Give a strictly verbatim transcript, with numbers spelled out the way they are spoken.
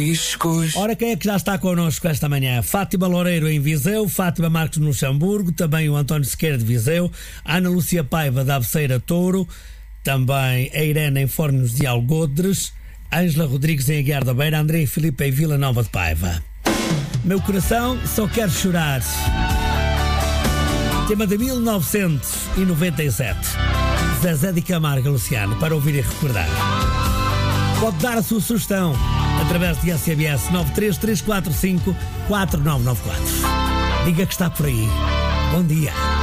Ora, quem é que já está connosco esta manhã? Fátima Loureiro em Viseu, Fátima Marques no Luxemburgo, também o António Sequeira de Viseu, Ana Lúcia Paiva da Abeceira Touro, também a Irene em Fornos de Algodres, Ângela Rodrigues em Aguiar da Beira, André e Filipe em Vila Nova de Paiva. Meu coração só quer chorar. Tema de mil novecentos e noventa e sete. Zezé de Camargo, Luciano, para ouvir e recordar. Pode dar a sua sugestão através de S M S nove três três quatro cinco quatro nove nove quatro. Diga que está por aí. Bom dia.